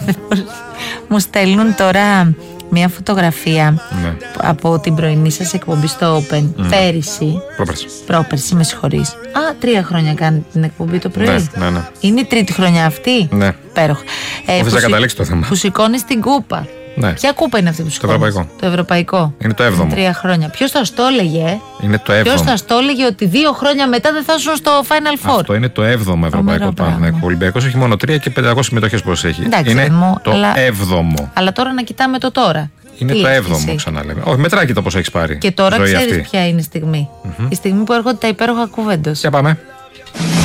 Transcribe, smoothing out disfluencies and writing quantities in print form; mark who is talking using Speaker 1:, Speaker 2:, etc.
Speaker 1: Μου στέλνουν τώρα μια φωτογραφία από την πρωινή σας εκπομπή στο Open. Πέρυσι. Πρόπερσι, με συγχωρείς. 3 χρόνια κάνει την εκπομπή το πρωί.
Speaker 2: Ναι.
Speaker 1: Είναι η τρίτη χρονιά αυτή.
Speaker 2: Ναι.
Speaker 1: Υπέροχο.
Speaker 2: Θες να καταλήξει το θέμα.
Speaker 1: Που σηκώνει την κούπα.
Speaker 2: Ναι.
Speaker 1: Ποια κούπα είναι αυτή που σηκώνει?
Speaker 2: Το
Speaker 1: Ευρωπαϊκό.
Speaker 2: Είναι το 7ο.
Speaker 1: 3 χρόνια. Ποιος θα το έλεγε?
Speaker 2: Είναι το 7ο.
Speaker 1: Ποιος θα το έλεγε ότι 2 χρόνια μετά δεν θα ήσουν στο Final Four?
Speaker 2: Αυτό είναι το 7ο Ευρωπαϊκό του Παναθηναϊκού. Ο Ολυμπιακός έχει μόνο 3 και 500 συμμετοχές πως έχει.
Speaker 1: Εντάξει,
Speaker 2: είναι το 7ο.
Speaker 1: Αλλά τώρα να κοιτάμε το τώρα.
Speaker 2: Είναι το 7ο, ξαναλέμε. Όχι, μετράει και το πόσο έχει πάρει.
Speaker 1: Και τώρα ξέρεις ποια είναι η στιγμή. Η στιγμή που έρχονται τα υπέροχα κουβέντος.
Speaker 2: Για πάμε.